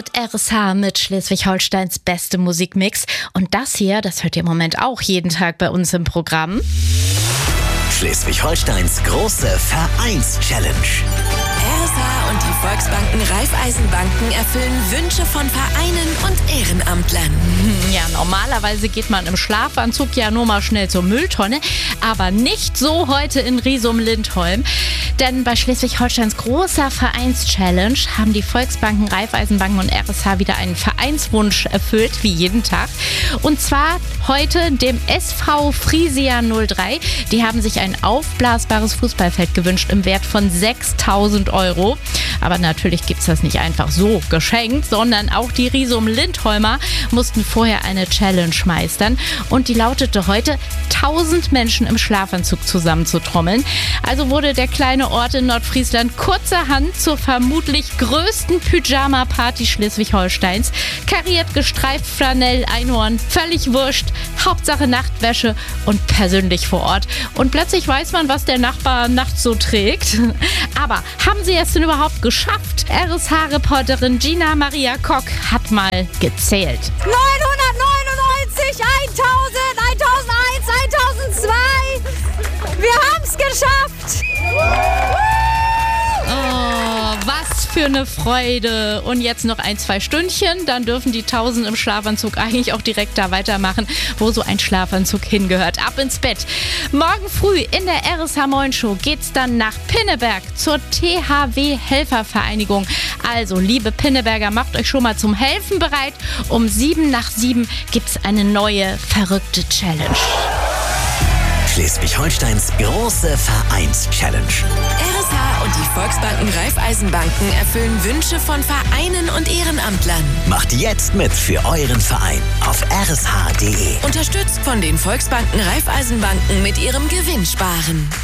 hört RSH mit Schleswig-Holsteins beste Musikmix. Und das hier, das hört ihr im Moment auch jeden Tag bei uns im Programm. Schleswig-Holsteins große Vereins-Challenge. RSH und die Volksbanken Raiffeisenbanken erfüllen Wünsche von Vereinen und Ehrenamtlern. Ja, normalerweise geht man im Schlafanzug ja nur mal schnell zur Mülltonne, aber nicht so heute in Riesum-Lindholm. Denn bei Schleswig-Holsteins großer Vereins-Challenge haben die Volksbanken, Raiffeisenbanken und RSH wieder einen Vereinswunsch erfüllt, wie jeden Tag. Und zwar heute dem SV Frisia 03. Die haben sich ein aufblasbares Fußballfeld gewünscht im Wert von 6.000 €. Aber natürlich gibt es das nicht einfach so geschenkt, sondern auch die Riesum-Lindholmer mussten vorher eine Challenge meistern. Und die lautete heute, 1000 Menschen im Schlafanzug zusammenzutrommeln. Also wurde der kleine Ort in Nordfriesland kurzerhand zur vermutlich größten Pyjama-Party Schleswig-Holsteins. Kariert, gestreift, Flanell, Einhorn, völlig wurscht. Hauptsache Nachtwäsche und persönlich vor Ort. Und plötzlich weiß man, was der Nachbar nachts so trägt. Aber haben sie es denn überhaupt geschafft? RSH-Reporterin Gina Maria Kock hat mal gezählt. 999, 1000, 1001, 1002. Wir haben's geschafft. Oh, was für eine Freude. Und jetzt noch 1-2 Stündchen, dann dürfen die 1000 im Schlafanzug eigentlich auch direkt da weitermachen, wo so ein Schlafanzug hingehört. Ab ins Bett. Morgen früh in der RSH Moin Show geht's dann nach Pinneberg zur THW Helfervereinigung. Also, liebe Pinneberger, macht euch schon mal zum Helfen bereit. Um 7:07 gibt's eine neue, verrückte Challenge. Schleswig-Holsteins große Vereins-Challenge. RSH und die Volksbanken Raiffeisenbanken erfüllen Wünsche von Vereinen und Ehrenamtlern. Macht jetzt mit für euren Verein auf rsh.de. Unterstützt von den Volksbanken Raiffeisenbanken mit ihrem Gewinnsparen.